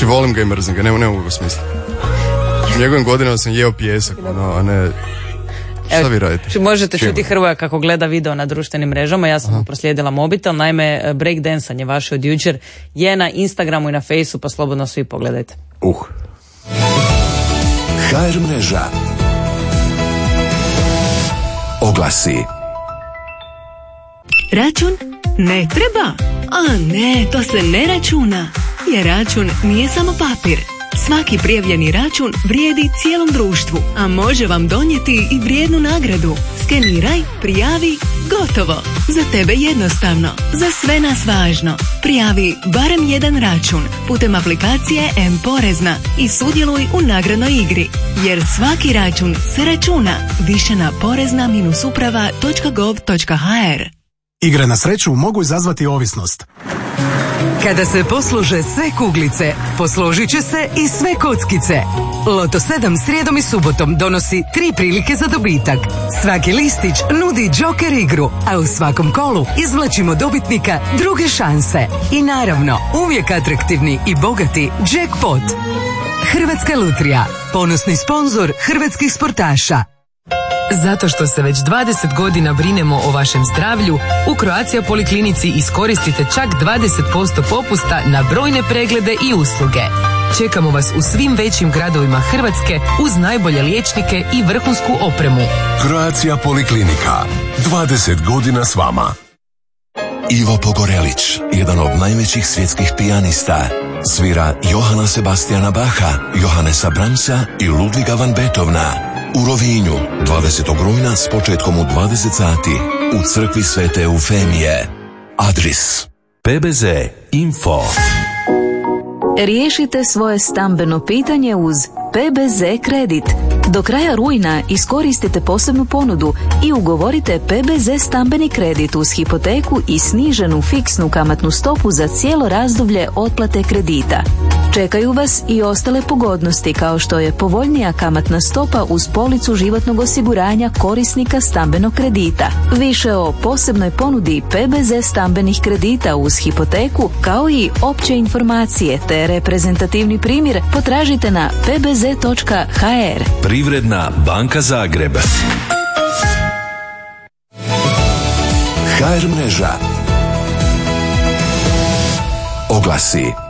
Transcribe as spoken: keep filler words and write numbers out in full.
Znači volim ga i mrzim ga, ne, ne mogu ga smisliti. U njegovim godinama sam jeo pijesak, ono, a ne... Šta vi radite? Možete čuti Hrvoja kako gleda video na društvenim mrežama, ja sam mu proslijedila mobitel, naime breakdansanje vaše od jučer je na Instagramu i na Fejsu, pa slobodno svi pogledajte. Uh. ha er mreža. Oglasi. Račun? Ne treba. A ne, to se ne računa. Jer račun nije samo papir. Svaki prijavljeni račun vrijedi cijelom društvu, a može vam donijeti i vrijednu nagradu. Skeniraj, prijavi, gotovo. Za tebe jednostavno, za sve nas važno. Prijavi barem jedan račun putem aplikacije M-Porezna i sudjeluj u nagradnoj igri. Jer svaki račun se računa. Više na porezna uprava točka gov točka ha er. Igre na sreću mogu izazvati ovisnost. Kada se poslože sve kuglice, posložit će se i sve kockice. Loto sedam srijedom i subotom donosi tri prilike za dobitak. Svaki listić nudi džoker igru, a u svakom kolu izvlačimo dobitnika druge šanse. I naravno, uvijek atraktivni i bogati jackpot. Hrvatska lutrija, ponosni sponzor hrvatskih sportaša. Zato što se već dvadeset godina brinemo o vašem zdravlju, u Croatia Poliklinici iskoristite čak dvadeset posto popusta na brojne preglede i usluge. Čekamo vas u svim većim gradovima Hrvatske uz najbolje liječnike i vrhunsku opremu. Croatia Poliklinika. dvadeset godina s vama. Ivo Pogorelić, jedan od najvećih svjetskih pijanista, svira Johana Sebastiana Bacha, Johannesa Brahmsa i Ludviga van Beethovena. U Rovinju, dvadesetog rujna s početkom u dvadeset sati, u crkvi Svete Eufemije. Adris pe be ze Info. Riješite svoje stambeno pitanje uz pe be ze kredit. Do kraja rujna iskoristite posebnu ponudu i ugovorite pe be ze stambeni kredit uz hipoteku i sniženu fiksnu kamatnu stopu za cijelo razdoblje otplate kredita. Čekaju vas i ostale pogodnosti kao što je povoljnija kamatna stopa uz policu životnog osiguranja korisnika stambenog kredita. Više o posebnoj ponudi pe be ze stambenih kredita uz hipoteku kao i opće informacije te reprezentativni primjer potražite na pe be ze točka ha er. Privredna banka Zagreb. ha er mreža. Oglasi.